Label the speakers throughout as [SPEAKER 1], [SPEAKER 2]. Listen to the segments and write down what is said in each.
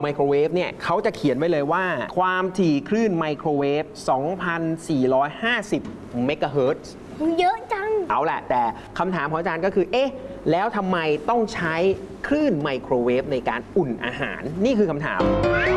[SPEAKER 1] ไมโครเวฟเนี่ยเขาจะเขียนไว้เลยว่าความถี่คลื่นไมโครเวฟ 2,450 เมกะเฮิรตซ์
[SPEAKER 2] เยอะจัง
[SPEAKER 1] เอาแหละแต่คำถามของอาจารย์ก็คือแล้วทำไมต้องใช้คลื่นไมโครเวฟในการอุ่นอาหารนี่คือคำถาม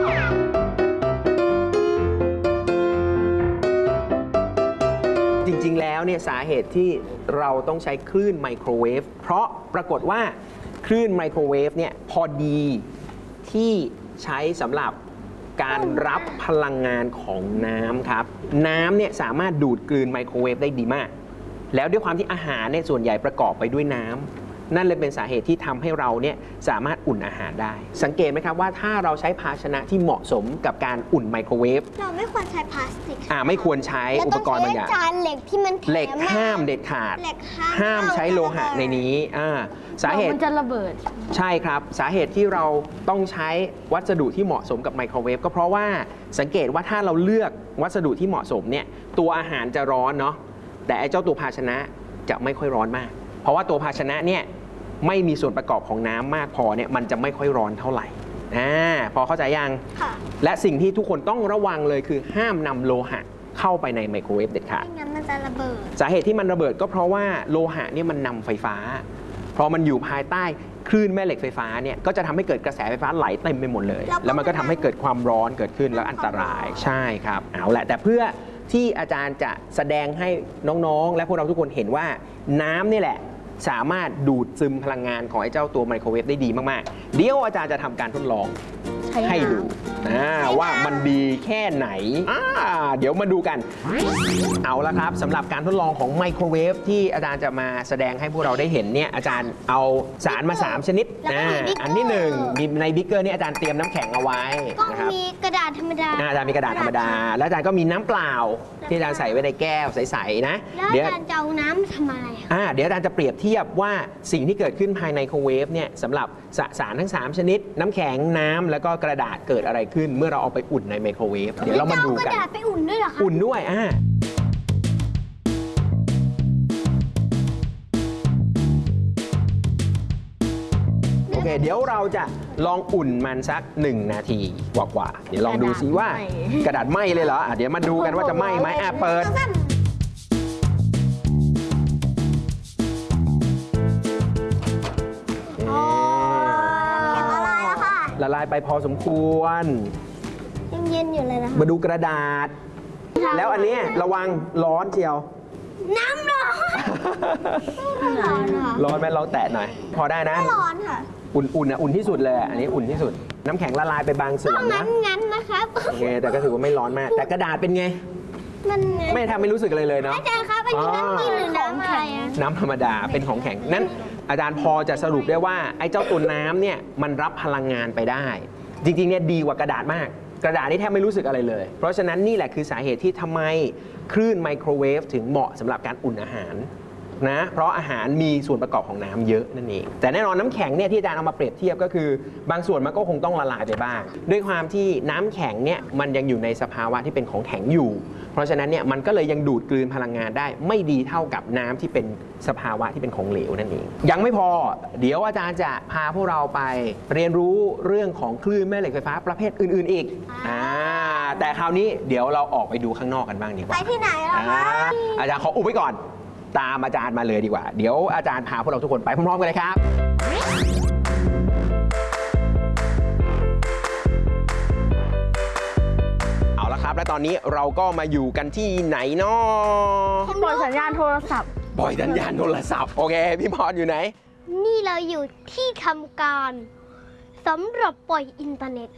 [SPEAKER 1] จริงๆแล้วเนี่ยสาเหตุที่เราต้องใช้คลื่นไมโครเวฟเพราะปรากฏว่าคลื่นไมโครเวฟเนี่ยพอดีที่ใช้สำหรับการรับพลังงานของน้ำครับน้ำเนี่ยสามารถดูดกลืนไมโครเวฟได้ดีมากแล้วด้วยความที่อาหารเนี่ยส่วนใหญ่ประกอบไปด้วยน้ำนั่นเลยเป็นสาเหตุที่ทำให้เราเนี่ยสามารถอุ่นอาหารได้สังเกตไหมครับว่าถ้าเราใช้ภาชนะที่เหมาะสมกับการอุ่นไมโครเวฟ
[SPEAKER 2] เราไม่ควรใช้พลาสติก
[SPEAKER 1] ไม่ควรใช้อุปกรณ์บางอย่าง
[SPEAKER 2] จานเหล็กที่มัน
[SPEAKER 1] เหล็กห้ามเด็ดขาดห้ามใช้โลหะในนี้สาเหตุ
[SPEAKER 3] มันจะระเบิด
[SPEAKER 1] ใช่ครับสาเหตุที่เราต้องใช้วัสดุที่เหมาะสมกับไมโครเวฟก็เพราะว่าสังเกตว่าถ้าเราเลือกวัสดุที่เหมาะสมเนี่ยตัวอาหารจะร้อนเนาะแต่ไอ้เจ้าตัวภาชนะจะไม่ค่อยร้อนมากเพราะว่าตัวภาชนะเนี่ยไม่มีส่วนประกอบของน้ำมากพอเนี่ยมันจะไม่ค่อยร้อนเท่าไหร่พอเข้าใจยังและสิ่งที่ทุกคนต้องระวังเลยคือห้ามนำโลหะเข้าไปในไมโครเวฟเด็ดขาด
[SPEAKER 2] ไม่งั้นมันจะระเบิด
[SPEAKER 1] สาเหตุที่มันระเบิดก็เพราะว่าโลหะเนี่ยมันนำไฟฟ้าพอมันอยู่ภายใต้คลื่นแม่เหล็กไฟฟ้าเนี่ยก็จะทำให้เกิดกระแสไฟฟ้าไหลเต็มไปหมดเลยแล้วมันก็ทำให้เกิดความร้อนเกิดขึ้นแล้วอันตรายใช่ครับเอาแหละแต่เพื่อที่อาจารย์จะแสดงให้น้องๆและพวกเราทุกคนเห็นว่าน้ำนี่แหละสามารถดูดซึมพลังงานของไอ้เจ้าตัวไมโครเวฟได้ดีมากๆเดี๋ยวอาจารย์จะทำการทดลองให้ดูว่ามันดีแค่ไหนเดี๋ยวมาดูกันเอาละครับสำหรับการทดลองของไมโครเวฟที่อาจารย์จะมาแสดงให้พวกเราได้เห็นเนี่ยอาจารย์เอาสารมา3ชนิดอันที่1มีในบิ๊กเกอร์นี่อาจารย์เตรียมน้ำแข็งเอาไว้
[SPEAKER 2] นะครับมีกระดาษธรรมดา
[SPEAKER 1] อาจารย์มีกระดาษธรรมดาแล้วอาจารย์ก็มีน้ำเปล่าที่อาจารย์ใส่ไว้ในแก้วใสๆนะ
[SPEAKER 2] แล้วอาจารย์จะเอาน้ำทำอะไร
[SPEAKER 1] เดี๋ยวอาจารย์จะเปรียบเทียบว่าสิ่งที่เกิดขึ้นภายในไมโครเวฟเนี่ยสำหรับสารทั้ง3ชนิดน้ำแข็งน้ำแล้วก็กระดาษเกิดอะไรขึ้นเมื่อเราเอาไปอุ่นในไมโครเวฟเดี๋ยวเรามาดูกัน
[SPEAKER 2] กระดาษไปอุ่นด้วยเหรอคะ
[SPEAKER 1] อุ่นด้วยโอเคเดี๋ยวเราจะลองอุ่นมันสัก1 นาทีกว่าๆเดี๋ยวลองดูซิว่ากระดาษไหม้เลยเหรอเดี๋ยวมาดูกันว่าจะไหม้ไหมเปิดละลายไปพอสมควร
[SPEAKER 2] ยังเย็นอยู่เลยนะ
[SPEAKER 1] มาดูกระดาษแล้วอันนี้ระวังร้อนเชียว
[SPEAKER 2] น้ำร้อน
[SPEAKER 1] ร้อนไหมลองแตะหน่อยพอได้นะ
[SPEAKER 2] ร้อนค่ะ
[SPEAKER 1] อุ่นอุ่นที่สุดเลยอันนี้อุ่นที่สุดน้ำแข็งละลายไปบางส่วนนะ
[SPEAKER 2] งั้นนะครับ
[SPEAKER 1] โอเคแต่ก็ถือว่าไม่ร้อนมากแต่กระดาษเป็นไง
[SPEAKER 2] มัน
[SPEAKER 1] ไม่ทำไม่รู้สึกอะไรเลยเนาะ
[SPEAKER 2] อาจารย์ครับอันนี้น้ำกินหรือน้ำอะไร
[SPEAKER 1] น้ำธรรมดาเป็นของแข็งนั้นอาจารย์พอจะสรุปได้ว่าไอ้เจ้าตัวน้ำเนี่ยมันรับพลังงานไปได้จริงๆเนี่ยดีกว่ากระดาษมากกระดาษนี่แทบไม่รู้สึกอะไรเลยเพราะฉะนั้นนี่แหละคือสาเหตุที่ทำไมคลื่นไมโครเวฟถึงเหมาะสำหรับการอุ่นอาหารนะเพราะอาหารมีส่วนประกอบของน้ำเยอะนั่นเองแต่แน่นอนน้ำแข็งเนี่ยที่อาจารย์เอามาเปรียบเทียบก็คือบางส่วนมันก็คงต้องละลายไปบ้างด้วยความที่น้ำแข็งเนี่ยมันยังอยู่ในสภาวะที่เป็นของแข็งอยู่เพราะฉะนั้นเนี่ยมันก็เลยยังดูดกลืนพลังงานได้ไม่ดีเท่ากับน้ำที่เป็นสภาวะที่เป็นของเหลวนั่นเองยังไม่พอเดี๋ยวอาจารย์จะพาพวกเราไปเรียนรู้เรื่องของคลื่นแม่เหล็กไฟฟ้าประเภทอื่นๆอีกแต่คราวนี้เดี๋ยวเราออกไปดูข้างนอกกันบ้างดีกว่า
[SPEAKER 2] ไปที่ไหนล่ะคะ
[SPEAKER 1] อาจารย์ขออุบไว้ก่อนตามอาจารย์มาเลยดีกว่าเดี๋ยวอาจารย์พาพวกเราทุกคนไปพร้อมๆกันเลยครับเอาละครับและตอนนี้เราก็มาอยู่กันที่ไหนเนาะ
[SPEAKER 3] ปล่อยสัญญาณโทรศัพท์
[SPEAKER 1] ปล่อยสัญญาณโทรศัพท์โอเคพี่พรอยู่ไหน
[SPEAKER 2] นี่เราอยู่ที่ทำการสำหรับปล่อยอินเทอร์เน็ต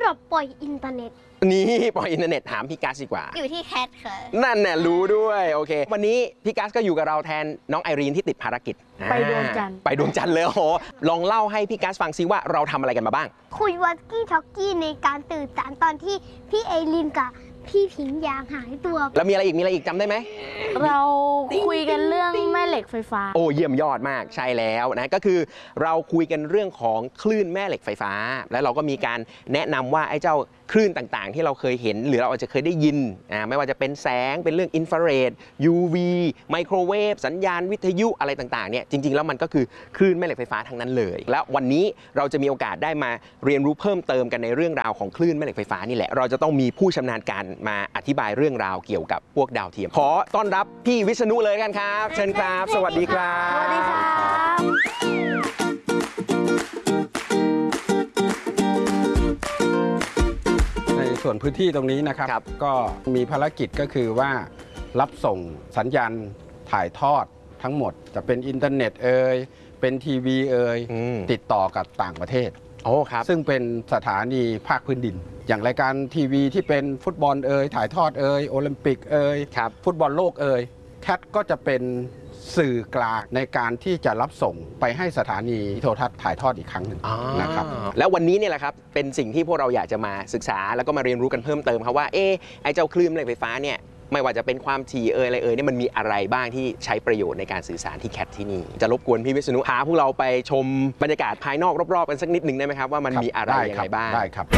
[SPEAKER 1] นี่ปล่อยอินเทอร์เน็ตถามพี่กัสดีกว่า
[SPEAKER 2] อยู่ที่แคทค่ะ
[SPEAKER 1] นั่นแน่รู้ด้วยโอเควันนี้พี่กัสก็อยู่กับเราแทนน้องไอรีนที่ติดภารกิจ
[SPEAKER 3] ไปดวงจันท
[SPEAKER 1] ร์เลยโอ้โหลองเล่าให้พี่กัสฟังซิว่าเราทำอะไรกันมาบ้าง
[SPEAKER 2] คุยวอลกี้ท็อกกี้ในการสื่อสารตอนที่พี่ไอรีนกับที่ทิ้งยางหายตัว
[SPEAKER 1] แล้วมีอะไรอีกจำได้ไหม
[SPEAKER 3] เราคุยกันเรื่องแม่เหล็กไฟฟ้า
[SPEAKER 1] โอ้เยี่ยมยอดมากใช่แล้วนะก็คือเราคุยกันเรื่องของคลื่นแม่เหล็กไฟฟ้า แล้วเราก็มีการแนะนำว่าไอ้เจ้าคลื่นต่างๆ ที่เราเคยเห็นหรือเราอาจจะเคยได้ยินไม่ว่าจะเป็นแสงเป็นเรื่องอินฟราเรด UV ไมโครเวฟสัญญาณวิทยุอะไรต่างๆเนี่ยจริงๆแล้วมันก็คือคลื่นแม่เหล็กไฟฟ้าทั้งนั้นเลยแล้ววันนี้เราจะมีโอกาสได้มาเรียนรู้เพิ่มเติมกันในเรื่องราวของคลื่นแม่เหล็กไฟฟ้านี่แหละเราจะต้องมีผู้ชำนาญการมาอธิบายเรื่องราวเกี่ยวกับพวกดาวเทียมขอต้อนรับพี่วิษณุเลยกันครับเชิญครับสวัสดีครับ
[SPEAKER 3] สวัสดีครับ
[SPEAKER 4] ในส่วนพื้นที่ตรงนี้นะครับ ก็มีภารกิจก็คือว่ารับส่งสัญญาณถ่ายทอดทั้งหมด จะเป็นอินเทอร์เน็ตเป็นทีวีติดต่อกับต่างประเทศ
[SPEAKER 1] โอ้ครับ
[SPEAKER 4] ซึ่งเป็นสถานีภาคพื้นดิน อย่างรายการทีวีที่เป็นฟุตบอลถ่ายทอดโอลิมปิกฟุตบอลโลกแคทก็จะเป็นสื่อกลางในการที่จะรับส่งไปให้สถานีโทรทัศน์ถ่ายทอดอีกครั้งหนึ่งนะครับ
[SPEAKER 1] แล้ววันนี้เนี่ยแหละครับเป็นสิ่งที่พวกเราอยากจะมาศึกษาแล้วก็มาเรียนรู้กันเพิ่มเติมครับว่าไอ้เจ้าคลื่นแม่เหล็กไฟฟ้าเนี่ยไม่ว่าจะเป็นความถี่อะไรเนี่ยมันมีอะไรบ้างที่ใช้ประโยชน์ในการสื่อสารที่แคทที่นี่จะรบกวนพี่วิษณุพาพวกเราไปชมบรรยากาศภายนอกรอบๆกันสักนิดหนึ่งได้ไหมครับว่ามันมีอะไรยังไงบ้าง
[SPEAKER 4] ได้ครับ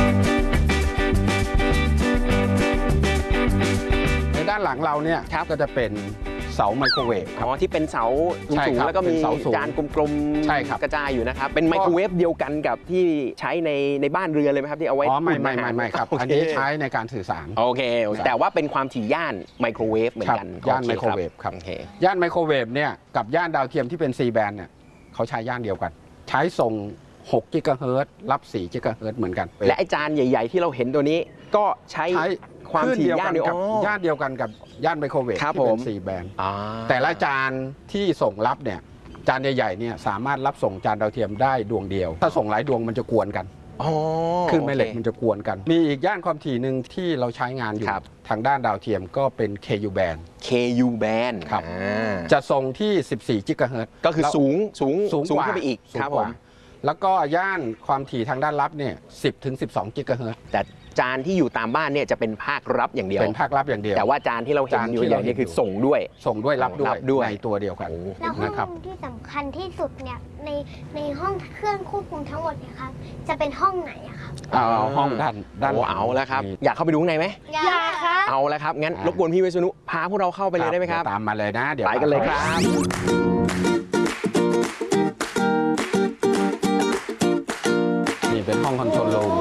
[SPEAKER 4] ในด้านหลังเราเนี่ยก็จะเป็นเสาไมโครเวฟ
[SPEAKER 1] ที่เป็นเสาสูงแล้วก็มีจานกลมๆกระจายอยู่นะครับเป็นไมโครเวฟเดียวกันกับที่ใช้ในบ้านเรือนเลยไหมครับที่เอาไว้
[SPEAKER 4] ไม่ครับอันนี้ใช้ในการสื่อสาร
[SPEAKER 1] โอเคแต่ว่าเป็นความถี่ย่านไมโครเวฟเหมือนกัน
[SPEAKER 4] ย่านไมโครเวฟครับย่านไมโครเวฟเนี่ยกับย่านดาวเทียมที่เป็น C band เนี่ยเขาใช้ย่านเดียวกันใช้ส่ง6 กิกะเฮิรตซ์รับ4 กิกะเฮิรตซ์เหมือนกัน
[SPEAKER 1] และไอ้จานใหญ่ๆที่เราเห็นตัวนี้ก็ใช้ความถี่ย่านเดียว
[SPEAKER 4] กันกับย่านไมโครเวฟที่เป็น4 แบนด์แต่ละจานที่ส่งรับเนี่ยจานใหญ่ๆเนี่ยสามารถรับส่งจานดาวเทียมได้ดวงเดียวถ้าส่งหลายดวงมันจะกวนกันขึ้นแม่เหล็กมันจะกวนกันมีอีกย่านความถี่หนึ่งที่เราใช้งานอยู่ทางด้านดาวเทียมก็เป็น KU band
[SPEAKER 1] KU band
[SPEAKER 4] ครับจะส่งที่14 กิกะเฮิรตซ์
[SPEAKER 1] ก็คือสูงขึ้นไปอีกครับผม
[SPEAKER 4] แล้วก็ย่านความถี่ทางด้านรับเนี่ย10 ถึง 12 กิกะเฮิรตซ์
[SPEAKER 1] แต่จานที่อยู่ตามบ้านเนี่ยจะเป็นภาครับอย่างเดียว
[SPEAKER 4] เป็นภาครับอย่างเดียว
[SPEAKER 1] แต่ว่าจานที่เราเห็นอยู่อย่างนี้คือส่งด้วย
[SPEAKER 4] รับด้วยในตัวเดียวกัน
[SPEAKER 2] แล้วห้องที่สำคัญที่สุดเนี่ยในห้องเครื่องควบคุมทั้งหมดเนี่ยครับจะเป็นห้องไหนอะครับ
[SPEAKER 4] ห้องด้าน
[SPEAKER 1] เอาแล้วครับอยากเข้าไปดูข้างในไหม
[SPEAKER 2] อยากครับ
[SPEAKER 1] เอาแล้วครับงั้นรบกวนพี่วิษณุพาพวกเราเข้าไปเลยได้ไหมครับ
[SPEAKER 4] ตามมาเลยนะเดี๋ยว
[SPEAKER 1] ไปกันเลยครับ
[SPEAKER 4] นี่เป็นห้องคอนโทรลรูม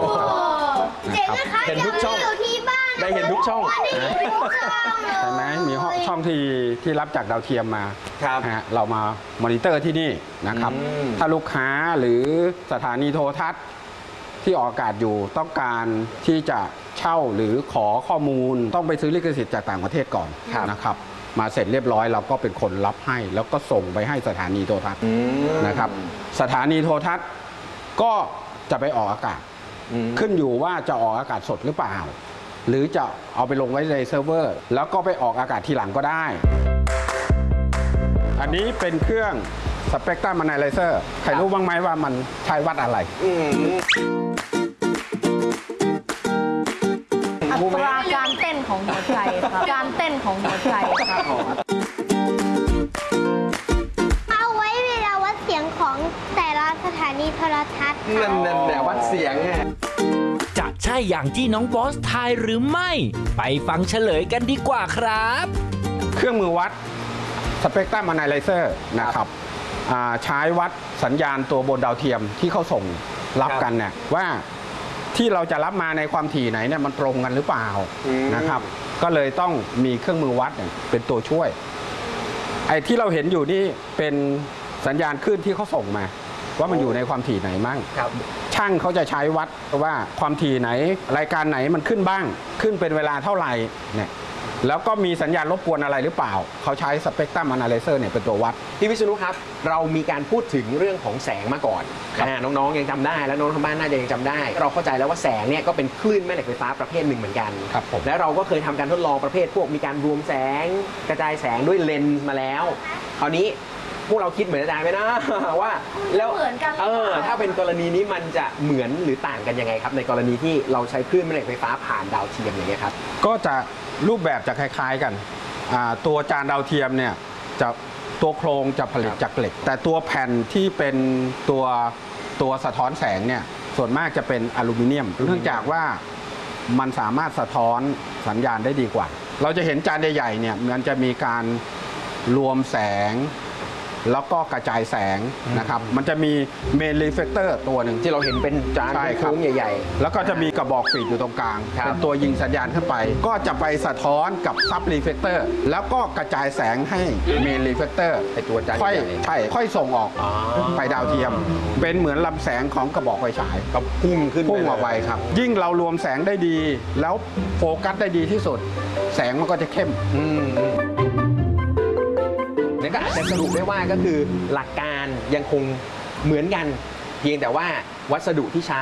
[SPEAKER 1] เห็นทุกช่องได้เห็นทุกช่อง
[SPEAKER 4] ใช่ไหมมีช่องที่รับจากดาวเทียมมาเรามามอนิเตอร์ที่นี่นะครับถ้าลูกค้าหรือสถานีโทรทัศน์ที่ออกอากาศอยู่ต้องการที่จะเช่าหรือขอข้อมูลต้องไปซื้อลิขสิทธิ์จากต่างประเทศก่อนนะครับมาเสร็จเรียบร้อยเราก็เป็นคนรับให้แล้วก็ส่งไปให้สถานีโทรทัศน์นะครับสถานีโทรทัศน์ก็จะไปออกอากาศขึ้นอยู่ว่าจะออกอากาศสดหรือเปล่าหรือจะเอาไปลงไว้ในเซิร์ฟเวอร์แล้วก็ไปออกอากาศทีหลังก็ได้อันนี้เป็นเครื่อง Spectrum Analyzer ใครรู้บ้างไหมว่ามันใช้วัดอะไร
[SPEAKER 3] อัตราการเต้นของหัวใจครับการเต้นของหัวใจครับ
[SPEAKER 2] เอาไว้เวลาวัดเสียงของแต่ละสถานีโทรทัศน์
[SPEAKER 1] นั่นแหละวัดเสียง
[SPEAKER 5] จะใช่อย่างที่น้องบอสทายหรือไม่ไปฟังเฉลยกันดีกว่าครับ
[SPEAKER 4] เครื่องมือวัด Spectrum Analyzer นะครับใช้วัดสัญญาณตัวบนดาวเทียมที่เขาส่งรับกันเนี่ยว่าที่เราจะรับมาในความถี่ไหนเนี่ยมันตรงกันหรือเปล่านะครับก็เลยต้องมีเครื่องมือวัดเป็นตัวช่วยไอ้ที่เราเห็นอยู่นี่เป็นสัญญาณคลื่นที่เขาส่งมาว่ามันอยู่ในความถี่ไหนมั่งช่างเขาจะใช้วัดว่าความถี่ไหนรายการไหนมันขึ้นบ้างขึ้นเป็นเวลาเท่าไหร่เนี่ยแล้วก็มีสัญญาณรบกวนอะไรหรือเปล่าเขาใช้ Spectrum Analyzer เนี่ยเป็นตัววัด
[SPEAKER 1] พี่วิษณุครับเรามีการพูดถึงเรื่องของแสงมาก่อนน้องๆยังจำได้แล้วน้องทางบ้านน่าจะยังจำได้เราเข้าใจแล้วว่าแสงเนี่ยก็เป็นคลื่นแม่เหล็กไฟฟ้าประเภทหนึ่งเหมือนกันและเราก็เคยทำการทดลองประเภทพวกมีการรวมแสงกระจายแสงด้วยเลนส์มาแล้วคราวนี้พวกเราคิดเหมือนอาจารย์ไหมนะ ว่าแล้ว
[SPEAKER 3] เหมือนกันหรือเปล่า
[SPEAKER 1] ถ้าเป็นกรณีนี้มันจะเหมือนหรือต่างกันยังไงครับ ในกรณีที่เราใช้คลื่นแม่เหล็กไฟฟ้าผ่านดาวเทียมอย่างเงี้ยครับ
[SPEAKER 4] ก็จะรูปแบบจะคล้ายๆกันตัวจานดาวเทียมเนี่ยจะตัวโครงจะผลิตจากเหล็ก แต่ตัวแผ่นที่เป็นตัวสะท้อนแสงเนี่ยส่วนมากจะเป็นอลูมิเนียม เนื่องจากว่ามันสามารถสะท้อนสัญญาณได้ดีกว่า เราจะเห็นจานใหญ่ๆเนี่ยมันจะมีการรวมแสง แล้วก็กระจายแสงนะครับมันจะมีเมนรีเฟกเตอร์ตัวหนึ่ง
[SPEAKER 1] ที่เราเห็นเป็นจาน
[SPEAKER 4] ใช่ครับ
[SPEAKER 1] โค้งใหญ่
[SPEAKER 4] แล้วก็จะมีกระบอกฟีดอยู่ตรงกลาง
[SPEAKER 1] ครับ
[SPEAKER 4] เป็นตัวยิงสัญญาณขึ้นไป ก็จะไปสะท้อนกับซับรีเฟกเตอร์แล้วก็กระจายแสงให้เมนรีเฟกเตอร์
[SPEAKER 1] ๆไอตัวจาน
[SPEAKER 4] ค่อย
[SPEAKER 1] ใหญ่
[SPEAKER 4] ใช่ค่อยส่งออก
[SPEAKER 1] อ๋อ
[SPEAKER 4] ไปดาวเทียม เป็นเหมือนลำแสงของกระบอกไฟฉาย
[SPEAKER 1] ก็พุ่งขึ้น
[SPEAKER 4] พุ่งออกไปครับ ยิ่งเรารวมแสงได้ดี แล้วโฟกัสได้ดีที่สุด แสงมันก็จะเข้ม
[SPEAKER 1] นั่นก็อาจจะสรุปได้ว่าก็คือหลักการยังคงเหมือนกัน เพียงแต่ว่าวัสดุที่ใช้